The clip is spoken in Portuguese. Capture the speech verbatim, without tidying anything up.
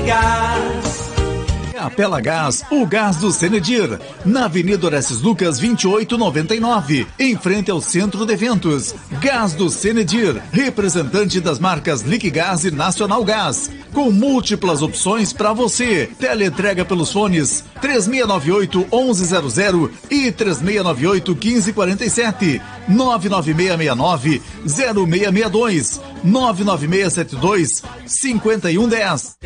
Gás. Capela Gás, o gás do Senedir, na Avenida Orestes Lucas vinte e oito noventa e nove, em frente ao Centro de Eventos. Gás do Senedir, representante das marcas Liquigás e Nacional Gás, com múltiplas opções para você. Teleentrega pelos fones três seis nove oito, onze zero zero e três seis nove oito, quinze quarenta e sete, nove nove seis seis nove, zero seis seis dois, nove nove seis sete dois, cinco um um zero.